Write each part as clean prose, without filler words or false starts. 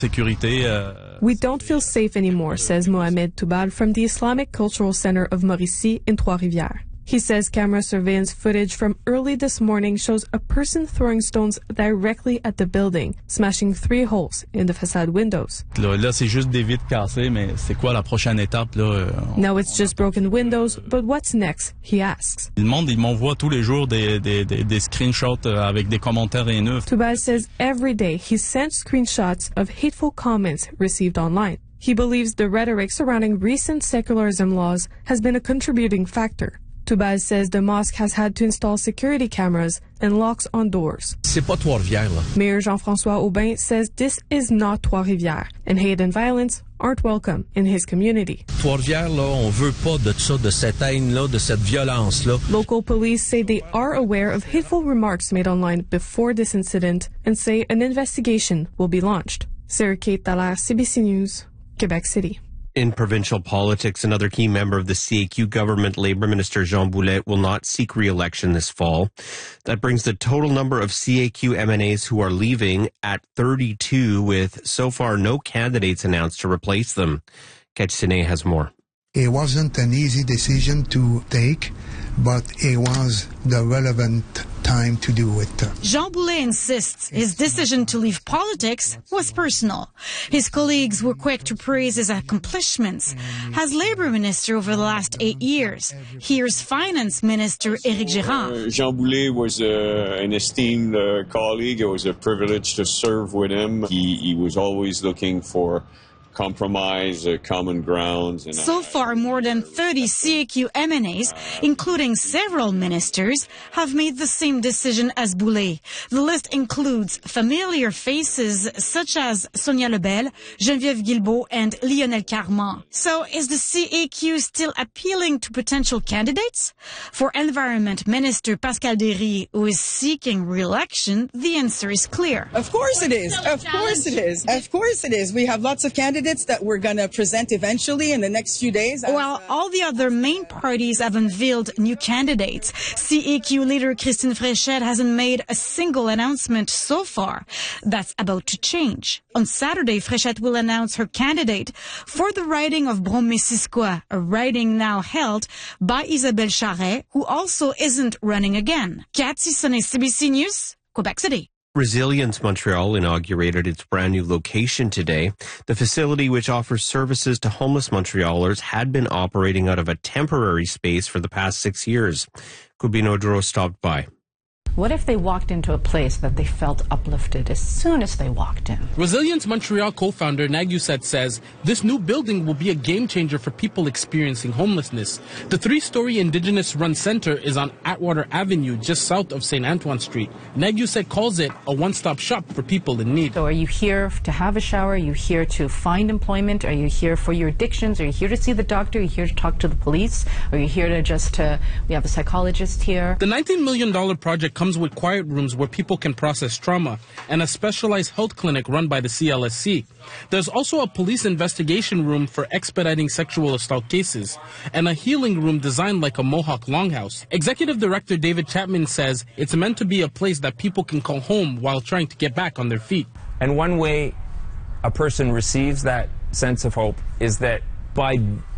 We don't feel safe anymore, says Mohamed Toubal from the Islamic Cultural Center of Mauricie in Trois-Rivières. He says camera surveillance footage from early this morning shows a person throwing stones directly at the building, smashing 3 holes in the facade windows. Là, c'est juste des vitres cassées, mais c'est quoi la prochaine étape, là? Now it's just broken windows, but what's next? He asks. Le monde, il m'envoie tous les jours des screenshots avec des commentaires haineux. Toubal says every day he sends screenshots of hateful comments received online. He believes the rhetoric surrounding recent secularism laws has been a contributing factor. Toubal says the mosque has had to install security cameras and locks on doors. C'est pas Trois-Rivières, là. Mayor Jean-François Aubin says this is not Trois-Rivières, and hate and violence aren't welcome in his community. Trois-Rivières, là, on veut pas de ça, de cette haine-là, de cette violence-là. Local police say they are aware of hateful remarks made online before this incident and say an investigation will be launched. Sarah Kate Dallaire, CBC News, Quebec City. In provincial politics, another key member of the CAQ government, Labour Minister Jean Boulet, will not seek re-election this fall. That brings the total number of CAQ MNAs who are leaving at 32, with so far no candidates announced to replace them. Ketch Sine has more. It wasn't an easy decision to take, but it was the relevant time to do it. Jean Boulet insists his decision to leave politics was personal. His colleagues were quick to praise his accomplishments as Labour Minister over the last 8 years. Here's Finance Minister Éric Girard. Jean Boulet was an esteemed colleague. It was a privilege to serve with him. He was always looking for compromise, common grounds. And so far, more than 30 CAQ MNAs, including several ministers, have made the same decision as Boulet. The list includes familiar faces such as Sonia Lebel, Geneviève Guilbeault, and Lionel Carman. So is the CAQ still appealing to potential candidates? For Environment Minister Pascal Derry, who is seeking re-election, the answer is clear. Of course it is. Of course it is. Of course it is. We have lots of candidates that we're going to present eventually in the next few days. While all the other main parties have unveiled new candidates, CAQ leader Christine Fréchette hasn't made a single announcement so far. That's about to change. On Saturday, Fréchette will announce her candidate for the riding of Brome-Missisquoi, a riding now held by Isabelle Charret, who also isn't running again. Cathy Sonnet, CBC News, Quebec City. Resilience Montreal inaugurated its brand new location today. The facility, which offers services to homeless Montrealers, had been operating out of a temporary space for the past 6 years. Kubino Duro stopped by. What if they walked into a place that they felt uplifted as soon as they walked in? Resilience Montreal co-founder Nagyuset says this new building will be a game changer for people experiencing homelessness. The 3-story Indigenous-run center is on Atwater Avenue, just south of St. Antoine Street. Nagyuset calls it a one-stop shop for people in need. So are you here to have a shower? Are you here to find employment? Are you here for your addictions? Are you here to see the doctor? Are you here to talk to the police? Are you here to we have a psychologist here? The $19 million project comes with quiet rooms where people can process trauma and a specialized health clinic run by the CLSC. There's also a police investigation room for expediting sexual assault cases and a healing room designed like a Mohawk longhouse. Executive Director David Chapman says it's meant to be a place that people can call home while trying to get back on their feet. And one way a person receives that sense of hope is that by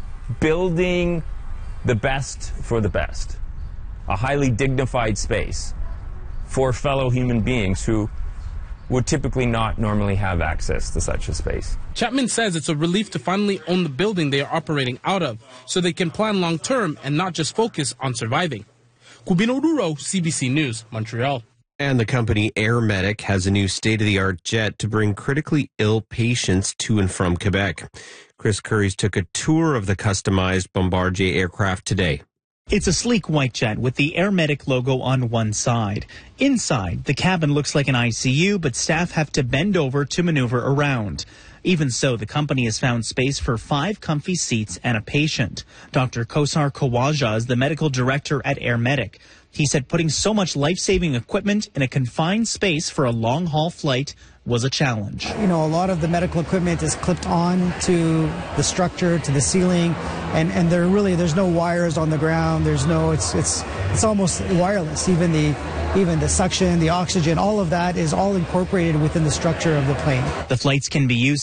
building the best for the best, a highly dignified space for fellow human beings who would typically not normally have access to such a space. Chapman says it's a relief to finally own the building they are operating out of, so they can plan long-term and not just focus on surviving. Kubino Duro, CBC News, Montreal. And the company Air Medic has a new state-of-the-art jet to bring critically ill patients to and from Quebec. Chris Curries took a tour of the customized Bombardier aircraft today. It's a sleek white jet with the Air Medic logo on one side. Inside, the cabin looks like an ICU, but staff have to bend over to maneuver around. Even so, the company has found space for 5 comfy seats and a patient. Dr. Kosar Kawaja is the medical director at Air Medic. He said putting so much life-saving equipment in a confined space for a long-haul flight was a challenge. You know, a lot of the medical equipment is clipped on to the structure, to the ceiling, and there's no wires on the ground. There's no, it's almost wireless. Even the even the suction, the oxygen, all of that is all incorporated within the structure of the plane. The flights can be used